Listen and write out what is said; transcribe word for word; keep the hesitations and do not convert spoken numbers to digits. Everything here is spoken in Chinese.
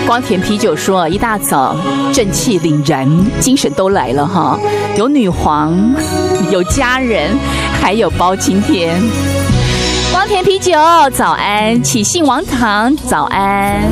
光田啤酒说一大早正气凛然，精神都来了哈，有女皇，有家人，还有包青天。光田啤酒早安，启信王堂早安。